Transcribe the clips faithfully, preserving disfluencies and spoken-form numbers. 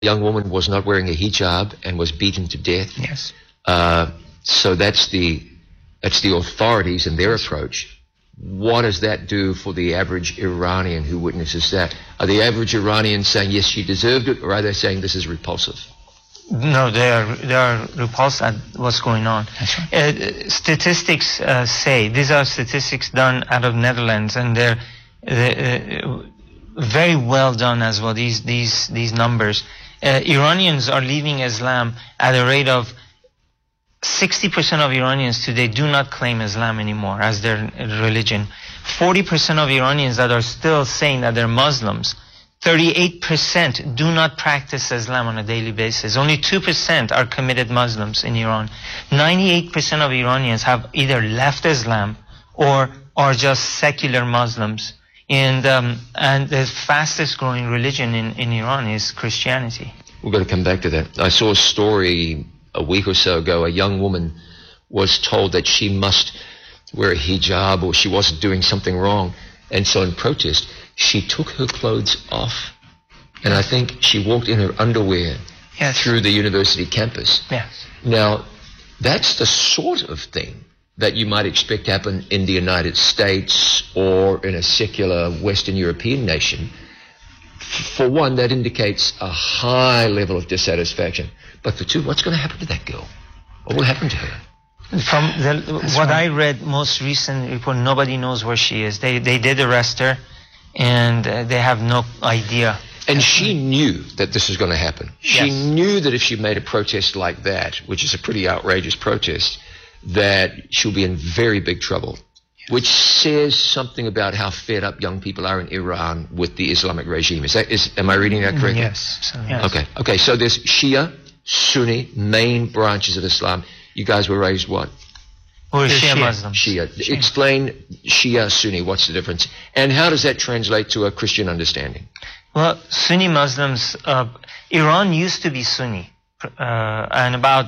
young woman was not wearing a hijab and was beaten to death. Yes. Uh, so that's the that's the authorities and their approach. What does that do for the average Iranian who witnesses that? Are the average Iranians saying, yes, she deserved it, or are they saying this is repulsive? No, they are, they are repulsed at what's going on. That's right. Uh, statistics uh, say, these are statistics done out of Netherlands, and they're, they're uh, very well done as well, these, these, these numbers. Uh, Iranians are leaving Islam at a rate of sixty percent of Iranians today do not claim Islam anymore as their religion. forty percent of Iranians that are still saying that they're Muslims, thirty-eight percent do not practice Islam on a daily basis. Only two percent are committed Muslims in Iran. ninety-eight percent of Iranians have either left Islam or are just secular Muslims. And, um, and the fastest growing religion in, in Iran is Christianity. We're going to come back to that. I saw a story a week or so ago. A young woman was told that she must wear a hijab or she wasn't doing something wrong. And so in protest, she took her clothes off. And I think she walked in her underwear yes. through the university campus. Yes. Now, that's the sort of thing that you might expect to happen in the United States or in a secular Western European nation. For one, that indicates a high level of dissatisfaction. But for two, what's going to happen to that girl? What will happen to her? From the, what right. I read most recent report, nobody knows where she is. They they did arrest her, and uh, they have no idea. And she knew that this was going to happen. She yes. knew that if she made a protest like that, which is a pretty outrageous protest, that she'll be in very big trouble. Yes. Which says something about how fed up young people are in Iran with the Islamic regime. Is that is? Am I reading that correctly? Yes. So, yes. Okay. Okay. So there's Shia, Sunni, main branches of Islam. You guys were raised what? We're Shia, Shia Muslims. Shia. Shia. Explain Shia, Sunni. What's the difference? And how does that translate to a Christian understanding? Well, Sunni Muslims, uh, Iran used to be Sunni. Uh, and about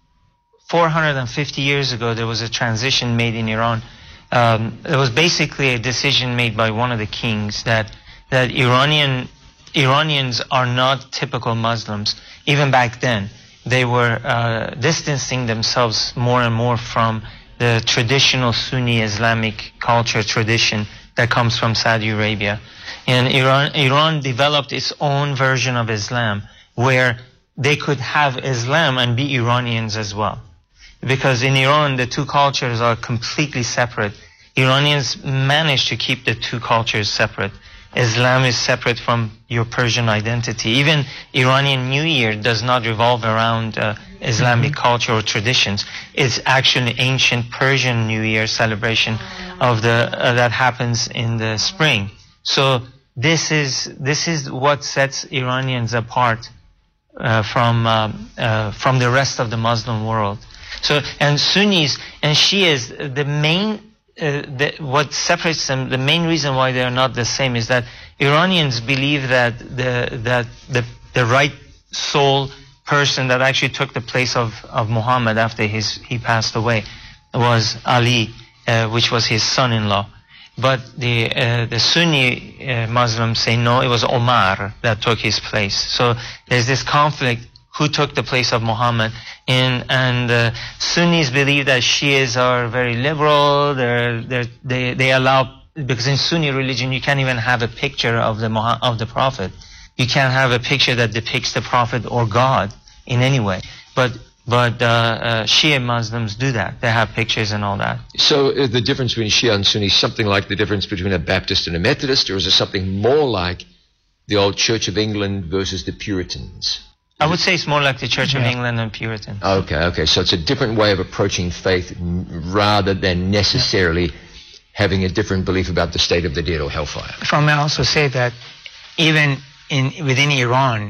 four hundred fifty years ago, there was a transition made in Iran. Um, it was basically a decision made by one of the kings that, that Iranian, Iranians are not typical Muslims. Even back then, they were uh, distancing themselves more and more from the traditional Sunni Islamic culture tradition that comes from Saudi Arabia. And Iran, Iran developed its own version of Islam where they could have Islam and be Iranians as well. Because in Iran, the two cultures are completely separate. Iranians managed to keep the two cultures separate. Islam is separate from your Persian identity. Even Iranian New Year does not revolve around uh, Islamic mm-hmm. culture or traditions. It's actually ancient Persian New Year celebration of the uh, that happens in the spring. So this is this is what sets Iranians apart uh, from uh, uh, from the rest of the Muslim world. So and Sunnis and Shias, the main uh, the, what separates them, the main reason why they are not the same is that Iranians believe that the that the the right soul person that actually took the place of of Muhammad after his he passed away was Ali, uh, which was his son-in-law. But the uh, the Sunni uh, Muslims say no, it was Omar that took his place. So there's this conflict: who took the place of Muhammad? And and uh, Sunnis believe that Shias are very liberal. They're, they're, they they allow, because in Sunni religion you can't even have a picture of the of the Prophet. You can't have a picture that depicts the Prophet or God in any way. But But uh, uh, Shia Muslims do that. They have pictures and all that. So uh, the difference between Shia and Sunni is something like the difference between a Baptist and a Methodist, or is it something more like the old Church of England versus the Puritans? I would say it's more like the Church yeah. of England and Puritans. Okay, okay. So it's a different way of approaching faith rather than necessarily yeah. having a different belief about the state of the dead or hellfire. If I may also say that even in within Iran,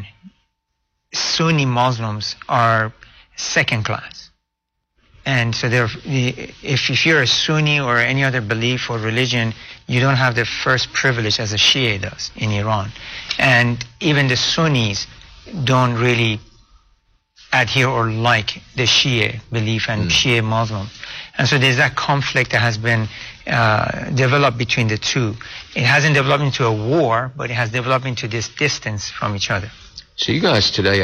Sunni Muslims are second class. And so there, if, if you're a Sunni or any other belief or religion, you don't have the first privilege as a Shia does in Iran. And even the Sunnis don't really adhere or like the Shia belief and mm. Shia Muslim. And so there's that conflict that has been uh, developed between the two. It hasn't developed into a war, but it has developed into this distance from each other. So you guys today